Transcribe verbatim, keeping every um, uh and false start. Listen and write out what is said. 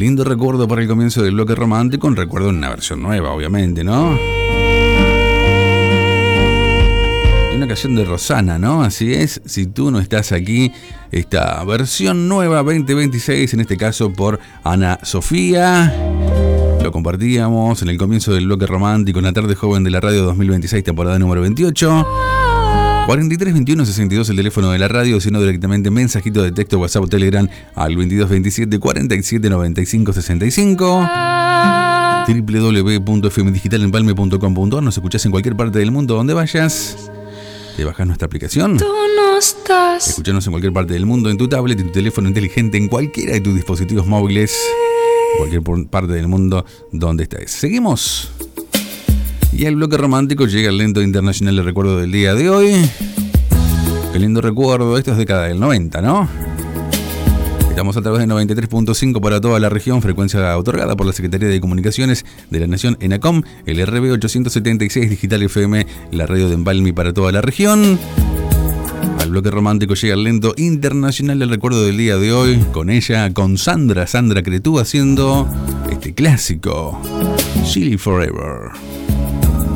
lindo recuerdo para el comienzo del bloque romántico, un recuerdo en una versión nueva, obviamente, ¿no? Una canción de Rosana, ¿no? Así es, si tú no estás aquí, esta versión nueva veinte veintiséis, en este caso por Ana Sofía. Lo compartíamos en el comienzo del bloque romántico en la tarde joven de la radio dos mil veintiséis, temporada número veintiocho. cuarenta y tres veintiuno sesenta y dos el teléfono de la radio, sino directamente mensajito de texto, WhatsApp o Telegram al veintidós veintisiete cuarenta y siete noventa y cinco sesenta y cinco. doble u doble u doble u punto f m digital empalme punto com punto a r. Nos escuchás en cualquier parte del mundo donde vayas. Te bajas nuestra aplicación. Tú no estás. Escuchanos en cualquier parte del mundo, en tu tablet, en tu teléfono inteligente, en cualquiera de tus dispositivos móviles, en cualquier parte del mundo donde estés. Seguimos. Y el bloque romántico llega al lento internacional de recuerdo del día de hoy. Qué lindo recuerdo, esto es década del noventa, ¿no? Estamos a través de noventa y tres punto cinco para toda la región, frecuencia otorgada por la Secretaría de Comunicaciones de la Nación, ENACOM, el R B ochocientos setenta y seis Digital F M, la radio de Empalme para toda la región. Al bloque romántico llega el lento internacional del recuerdo del día de hoy, con ella, con Sandra, Sandra Cretú, haciendo este clásico, Chili Forever.